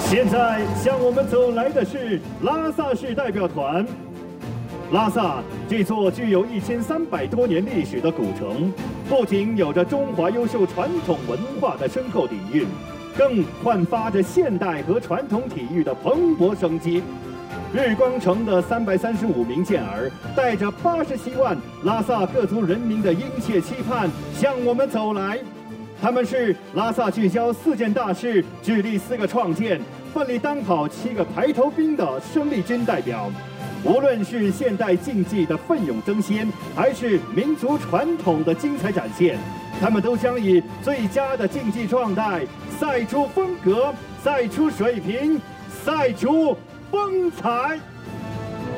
现在向我们走来的是拉萨市代表团。拉萨这座具有1300多年历史的古城，不仅有着中华优秀传统文化的深厚底蕴，更焕发着现代和传统体育的蓬勃生机。日光城的335名健儿，带着87万拉萨各族人民的殷切期盼向我们走来。他们是拉萨聚焦4件大事、致力4个创建、奋力当好7个排头兵的生力军代表。无论是现代竞技的奋勇争先，还是民族传统的精彩展现，他们都将以最佳的竞技状态赛出风格，赛出水平，赛出风采。